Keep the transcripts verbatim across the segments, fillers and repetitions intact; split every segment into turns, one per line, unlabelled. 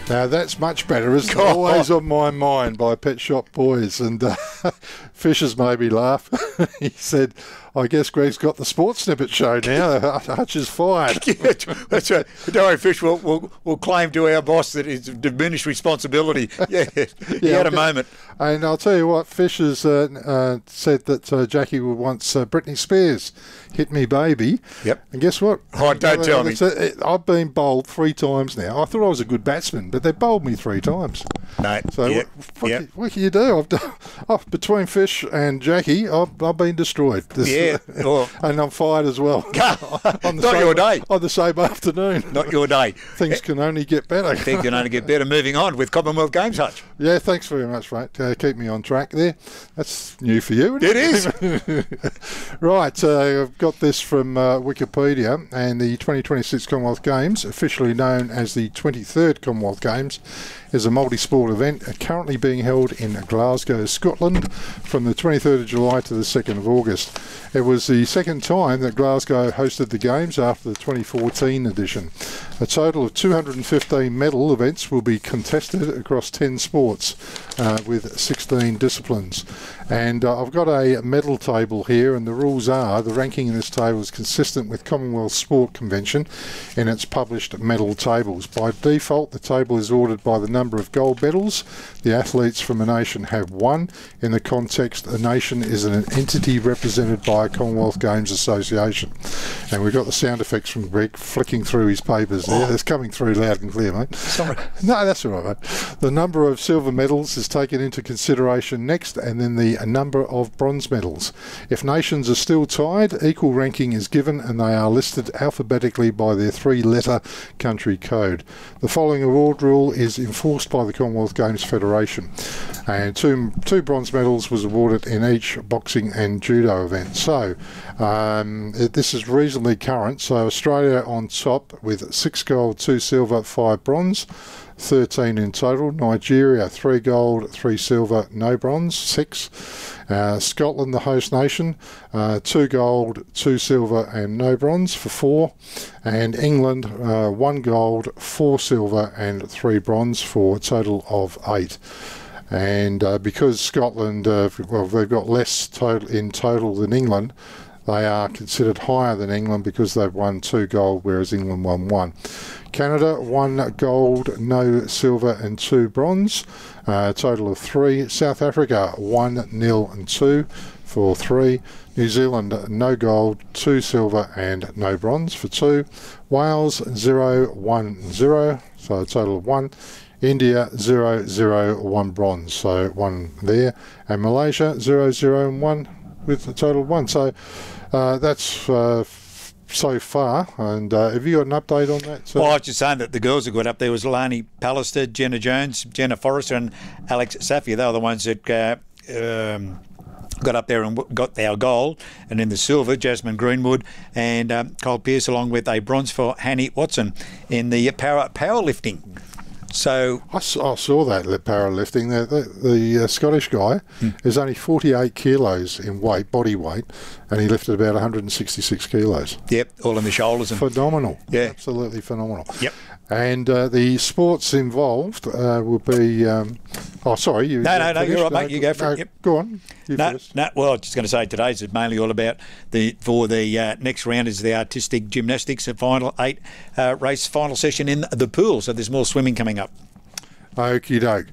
Now that's much better, isn't it? Always on my mind by Pet Shop Boys. And uh, Fishers made me laugh. He said, I guess Greg's got the Sports Snippet show now. Hutch is fired.
Yeah, that's right. Don't worry, Fish, we'll, we'll, we'll claim to our boss that it's diminished responsibility. Yeah, he
Yeah,
had a
okay.
moment.
And I'll tell you what, Fishers uh, uh, said that uh, Jackie would once uh, Britney Spears hit me baby.
Yep.
And guess what?
Oh, don't tell me.
It's a- it- I've been bowled three times now. I thought I was a good batsman, but they bowled me three times.
No,
So
yeah,
what, what,
yeah.
can, what can you do? I've done, oh, between Fish and Jackie, I've, I've been destroyed. This-
Yeah, well-
and I'm fired as well. On the
Not
same-
your day.
On the same afternoon.
Not your day.
Things can only get better.
Things can only get better. Moving on with Commonwealth Games, Hutch.
Yeah, thanks very much, mate. Uh, keep me on track there. That's new for you, isn't
It
it?
is.
Right, uh, I've got this from uh, Wikipedia, and the twenty twenty-six Commonwealth Games, officially known as the twenty-third Commonwealth Games, is a multi-sport event currently being held in Glasgow, Scotland, from the twenty-third of July to the second of August. It was the second time that Glasgow hosted the Games after the twenty fourteen edition. A total of two hundred fifteen medal events will be contested across ten sports uh, with sixteen disciplines. And uh, I've got a medal table here, and the rules are the ranking in this table is consistent with Commonwealth Sport Convention in its published medal tables. By default, the table is ordered by the number of gold medals the athletes from a nation have won. In the context, a nation is an entity represented by a Commonwealth Games Association. And we've got the sound effects from Greg flicking through his papers there. It's coming through loud and clear, mate.
Sorry.
No, that's all right, mate. The number of silver medals is taken into consideration next, and then the number of bronze medals. If nations are still tied, equal ranking is given, and they are listed alphabetically by their three-letter country code. The following award rule is enforced by the Commonwealth Games Federation, and two, two bronze medals was awarded in each boxing and judo event. So um, it, this is reasonably current. So Australia on top with six gold, two silver, five bronze, thirteen in total. Nigeria, three gold, three silver, no bronze, six. Uh, Scotland, the host nation, uh, two gold, two silver and no bronze for four. And England, uh, one gold, four silver and three bronze for a total of eight. And uh, because Scotland, uh, well, they've got less total in total than England, they are considered higher than England because they've won two gold, whereas England won one. Canada, one gold, no silver and two bronze, uh, a total of three. South Africa, one, nil and two for three. New Zealand, no gold, two silver and no bronze for two. Wales, zero, one, zero, so a total of one. India, zero, zero, one bronze, so one there. And Malaysia, zero, zero and one with a total of one. So uh, that's uh, f- so far. And uh, have you got an update on that? So
Well, I was just saying that the girls that got up there was Lani Pallister, Jenna Jones, Jenna Forrester and Alex Safia. They were the ones that uh, um, got up there and w- got our gold. And in the silver, Jasmine Greenwood and um, Cole Pearce, along with a bronze for Hanny Watson in the power powerlifting. So
I saw, I saw that li- powerlifting. The, the, the uh, Scottish guy
Hmm.
is only forty-eight kilos in weight, body weight, and he lifted about one hundred sixty-six kilos.
Yep, all in the shoulders. And
Phenomenal.
Yeah.
Absolutely phenomenal.
Yep.
And uh, the sports involved uh, will be... Um, oh, sorry. You,
No,
you
no, no,
finished?
you're right, mate. You go for it.
no,
Yep.
Go on. You
No,
first.
no. Well, I was just going to say today's is mainly all about the for the uh, next round is the artistic gymnastics, a final eight uh, race final session in the pool. So there's more swimming coming up.
Okie doke.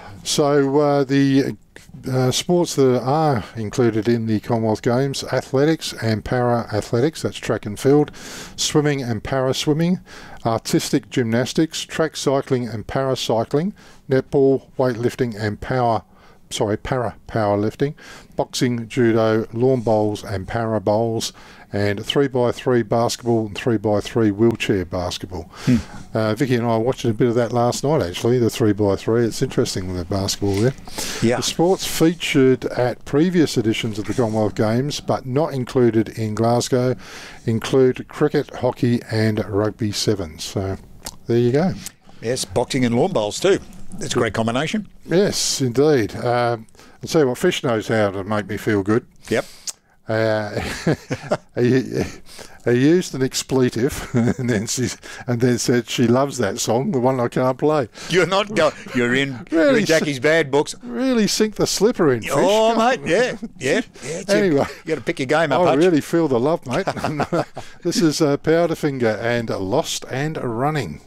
So uh, the uh, sports that are included in the Commonwealth Games: athletics and para-athletics, that's track and field, swimming and para-swimming, artistic gymnastics, track cycling and para-cycling, netball, weightlifting and power, sorry, para-powerlifting, boxing, judo, lawn bowls and para bowls, and three by three basketball and three by three wheelchair basketball.
Hmm.
Uh, Vicky and I watched a bit of that last night, actually, the three by three. It's interesting with the basketball there.
Yeah.
The sports featured at previous editions of the Commonwealth Games, but not included in Glasgow, include cricket, hockey and rugby sevens. So there you go.
Yes, boxing and lawn bowls too. That's a great combination.
Yes, indeed. Um, I'll tell you what, Fish knows how to make me feel good.
Yep.
Uh, he, he used an expletive, and then she and then said she loves that song, the one I can't play.
You're not go. You're in,
Really
you're in Jackie's bad books.
Really sink the slipper in, Fish.
Oh, mate, yeah, yeah. yeah
Anyway,
you got to pick your game up.
I
Hutch.
really feel the love, mate. This is uh, Powderfinger and Lost and Running.